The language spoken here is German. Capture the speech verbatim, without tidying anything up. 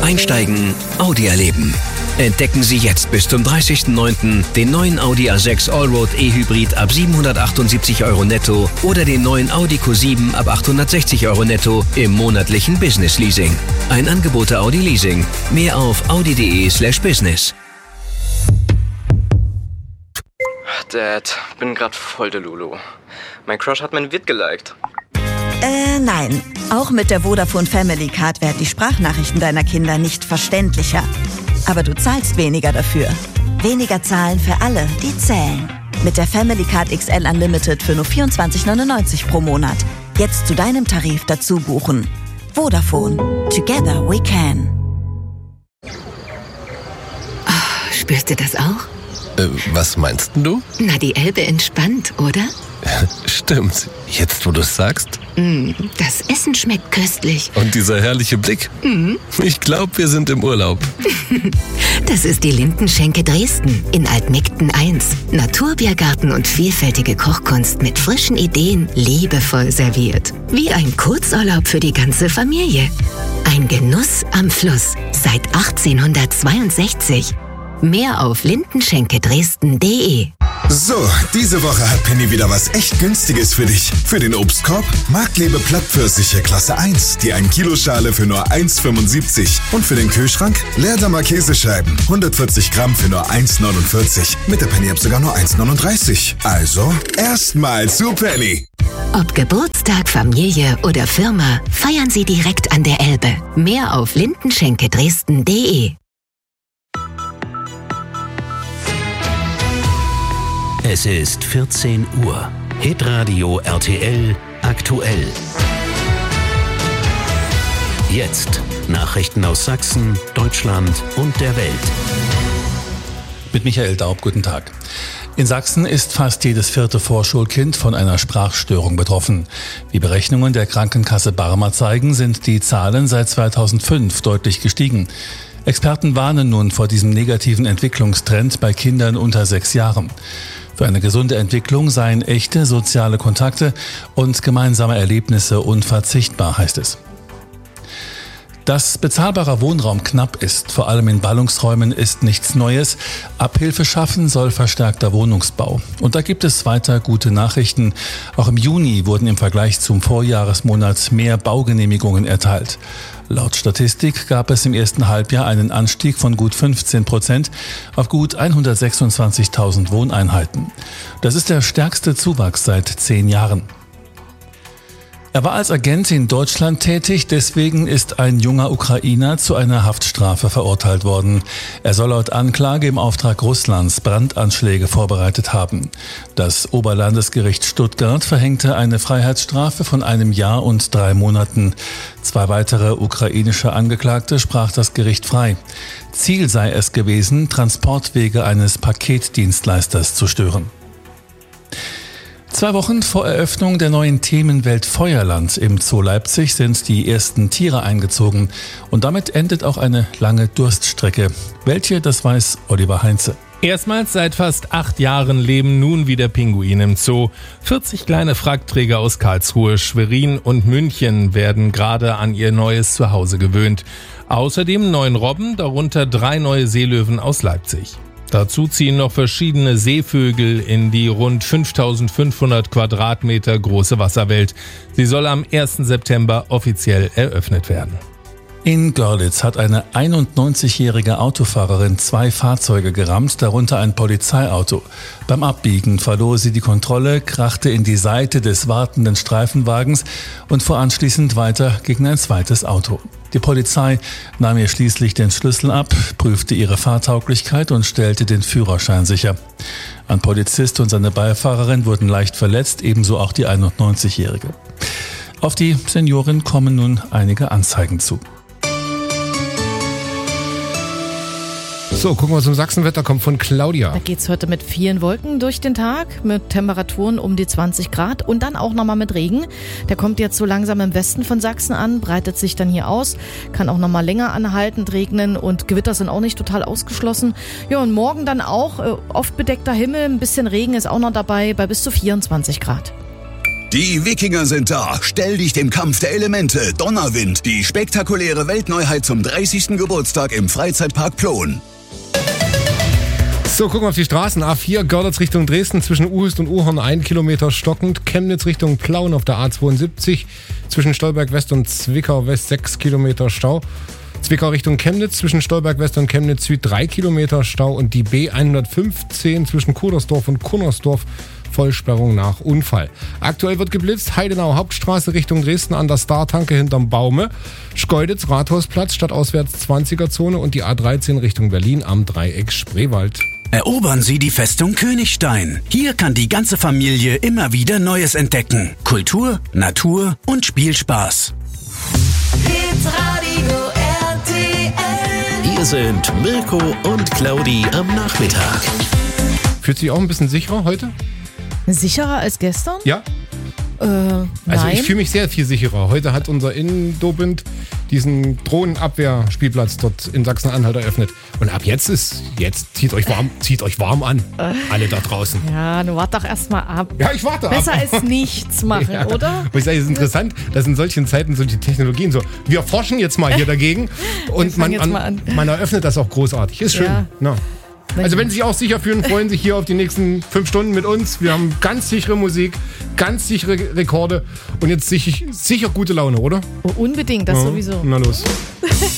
Einsteigen, Audi erleben. Entdecken Sie jetzt bis zum dreißigsten neunten den neuen Audi A sechs Allroad E-Hybrid ab siebenhundertachtundsiebzig Euro netto oder den neuen Audi Q sieben ab achthundertsechzig Euro netto im monatlichen Business Leasing. Ein Angebot der Audi Leasing. Mehr auf audi.de slash business. Dad, bin grad voll der Lulu. Mein Crush hat mein Vid geliked. Äh, nein. Auch mit der Vodafone Family Card werden die Sprachnachrichten deiner Kinder nicht verständlicher. Aber du zahlst weniger dafür. Weniger zahlen für alle, die zählen. Mit der Family Card X L Unlimited für nur vierundzwanzig neunundneunzig pro Monat. Jetzt zu deinem Tarif dazu buchen. Vodafone. Together we can. Oh, spürst du das auch? Äh, was meinst du? Na, die Elbe entspannt, oder? Stimmt. Jetzt, wo du es sagst. Mm, das Essen schmeckt köstlich. Und dieser herrliche Blick. Mm. Ich glaube, wir sind im Urlaub. Das ist die Lindenschenke Dresden in Altmegden eins. Naturbiergarten und vielfältige Kochkunst mit frischen Ideen, liebevoll serviert. Wie ein Kurzurlaub für die ganze Familie. Ein Genuss am Fluss seit achtzehnhundertzweiundsechzig. Mehr auf lindenschenke dresden punkt de. So, diese Woche hat Penny wieder was echt Günstiges für dich. Für den Obstkorb Marktlebe Plattpfirsiche Klasse eins, die ein Kilo Schale für nur eins Komma fünfundsiebzig. Und für den Kühlschrank Leerdammer Käsescheiben, hundertvierzig Gramm für nur eins Komma neunundvierzig. Mit der Penny-App sogar nur eins Komma neununddreißig. Also, erstmal zu Penny. Ob Geburtstag, Familie oder Firma, feiern Sie direkt an der Elbe. Mehr auf lindenschenke dresden punkt de. Es ist vierzehn Uhr. Hitradio R T L aktuell. Jetzt Nachrichten aus Sachsen, Deutschland und der Welt. Mit Michael Daub, guten Tag. In Sachsen ist fast jedes vierte Vorschulkind von einer Sprachstörung betroffen. Wie Berechnungen der Krankenkasse Barmer zeigen, sind die Zahlen seit zweitausendfünf deutlich gestiegen. Experten warnen nun vor diesem negativen Entwicklungstrend bei Kindern unter sechs Jahren. Für eine gesunde Entwicklung seien echte soziale Kontakte und gemeinsame Erlebnisse unverzichtbar, heißt es. Dass bezahlbarer Wohnraum knapp ist, vor allem in Ballungsräumen, ist nichts Neues. Abhilfe schaffen soll verstärkter Wohnungsbau. Und da gibt es weiter gute Nachrichten. Auch im Juni wurden im Vergleich zum Vorjahresmonat mehr Baugenehmigungen erteilt. Laut Statistik gab es im ersten Halbjahr einen Anstieg von gut fünfzehn Prozent auf gut hundertsechsundzwanzigtausend Wohneinheiten. Das ist der stärkste Zuwachs seit zehn Jahren. Er war als Agent in Deutschland tätig, deswegen ist ein junger Ukrainer zu einer Haftstrafe verurteilt worden. Er soll laut Anklage im Auftrag Russlands Brandanschläge vorbereitet haben. Das Oberlandesgericht Stuttgart verhängte eine Freiheitsstrafe von einem Jahr und drei Monaten. Zwei weitere ukrainische Angeklagte sprach das Gericht frei. Ziel sei es gewesen, Transportwege eines Paketdienstleisters zu stören. Zwei Wochen vor Eröffnung der neuen Themenwelt Feuerland im Zoo Leipzig sind die ersten Tiere eingezogen. Und damit endet auch eine lange Durststrecke. Welche, das weiß Oliver Heinze. Erstmals seit fast acht Jahren leben nun wieder Pinguine im Zoo. vierzig kleine Frackträger aus Karlsruhe, Schwerin und München werden gerade an ihr neues Zuhause gewöhnt. Außerdem neun Robben, darunter drei neue Seelöwen aus Leipzig. Dazu ziehen noch verschiedene Seevögel in die rund fünftausendfünfhundert Quadratmeter große Wasserwelt. Sie soll am ersten September offiziell eröffnet werden. In Görlitz hat eine einundneunzigjährige Autofahrerin zwei Fahrzeuge gerammt, darunter ein Polizeiauto. Beim Abbiegen verlor sie die Kontrolle, krachte in die Seite des wartenden Streifenwagens und fuhr anschließend weiter gegen ein zweites Auto. Die Polizei nahm ihr schließlich den Schlüssel ab, prüfte ihre Fahrtauglichkeit und stellte den Führerschein sicher. Ein Polizist und seine Beifahrerin wurden leicht verletzt, ebenso auch die einundneunzigjährige. Auf die Seniorin kommen nun einige Anzeigen zu. So, gucken wir zum Sachsenwetter, kommt von Claudia. Da geht's heute mit vielen Wolken durch den Tag, mit Temperaturen um die zwanzig Grad und dann auch nochmal mit Regen. Der kommt jetzt so langsam im Westen von Sachsen an, breitet sich dann hier aus, kann auch nochmal länger anhaltend regnen und Gewitter sind auch nicht total ausgeschlossen. Ja, und morgen dann auch äh, oft bedeckter Himmel, ein bisschen Regen ist auch noch dabei bei bis zu vierundzwanzig Grad. Die Wikinger sind da. Stell dich dem Kampf der Elemente. Donnerwind. Die spektakuläre Weltneuheit zum dreißigsten Geburtstag im Freizeitpark Plon. So, gucken wir auf die Straßen. A vier, Görlitz Richtung Dresden, zwischen Uhist und Uhorn ein Kilometer stockend. Chemnitz Richtung Plauen auf der A zweiundsiebzig, zwischen Stolberg West und Zwickau West sechs Kilometer Stau. Zwickau Richtung Chemnitz, zwischen Stolberg West und Chemnitz Süd drei Kilometer Stau. Und die B hundertfünfzehn zwischen Kudersdorf und Kunnersdorf, Vollsperrung nach Unfall. Aktuell wird geblitzt, Heidenau Hauptstraße Richtung Dresden an der Star-Tanke hinterm Baume. Schkeuditz Rathausplatz stadtauswärts zwanziger Zone und die A dreizehn Richtung Berlin am Dreieck Spreewald. Erobern Sie die Festung Königstein. Hier kann die ganze Familie immer wieder Neues entdecken. Kultur, Natur und Spielspaß. Hitradio R T L. Hier sind Mirko und Claudi am Nachmittag. Fühlt sich auch ein bisschen sicherer heute? Sicherer als gestern? Ja. Äh, also nein. ich fühle mich sehr viel sicherer. Heute hat unser Innendobend diesen Drohnenabwehrspielplatz dort in Sachsen-Anhalt eröffnet. Und ab jetzt ist, jetzt zieht euch warm, zieht euch warm an. Alle da draußen. Ja, du wart doch erstmal ab. Ja, ich warte Besser ab. als nichts machen, ja. oder? Und ich sage, es ist interessant, dass in solchen Zeiten solche Technologien so, wir forschen jetzt mal hier dagegen und man, an, an. man eröffnet das auch großartig. Ist schön. Ja. Na. Also wenn Sie sich auch sicher fühlen, freuen Sie sich hier auf die nächsten fünf Stunden mit uns. Wir haben ganz sichere Musik, ganz sichere Rekorde und jetzt sicher, sicher gute Laune, oder? Oh, unbedingt, das ja. sowieso. Na los.